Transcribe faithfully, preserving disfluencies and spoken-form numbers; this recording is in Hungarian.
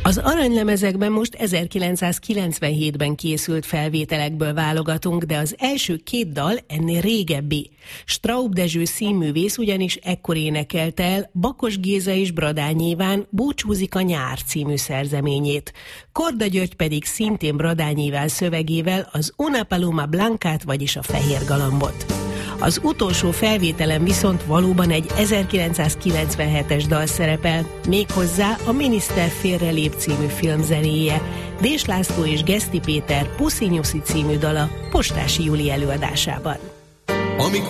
Az aranylemezekben most ezerkilencszázkilencvenhétben készült felvételekből válogatunk, de az első két dal ennél régebbi. Straub Dezső színművész ugyanis ekkor énekelte el Bakos Géza és Bradányi Iván Búcsúzik a nyár című szerzeményét. Korda György pedig szintén Bradányi Iván szövegével az Una Paloma Blancát, vagyis a Fehér Galambot. Az utolsó felvételen viszont valóban egy ezerkilencszázkilencvenhetes dal szerepel, méghozzá a Miniszter félrelép című film zenéje, Dés László és Geszti Péter Puszi Nyuszi című dala Postási Júli előadásában. Amikor